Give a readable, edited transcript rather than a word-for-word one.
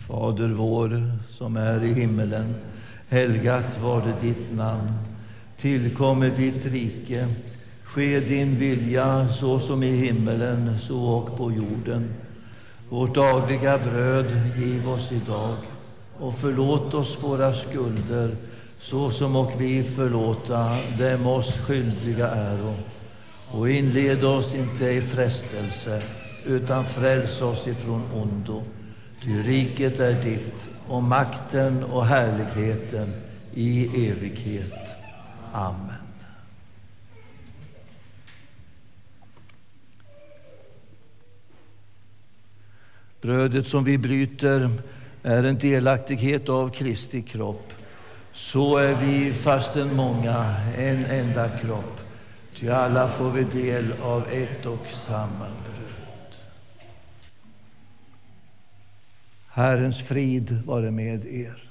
Fader vår som är i himmelen, helgat var det ditt namn. Tillkommer ditt rike, ske din vilja så som i himmelen, så och på jorden. Vårt dagliga bröd giv oss idag, och förlåt oss våra skulder, så som och vi förlåta dem oss skyldiga äro. Och inled oss inte i frestelse, utan fräls oss ifrån ondo. Ty riket är ditt, och makten och härligheten i evighet. Amen. Brödet som vi bryter är en delaktighet av Kristi kropp. Så är vi, fastän många, en enda kropp. Ty alla får vi del av ett och samma bröd. Herrens frid vare med er.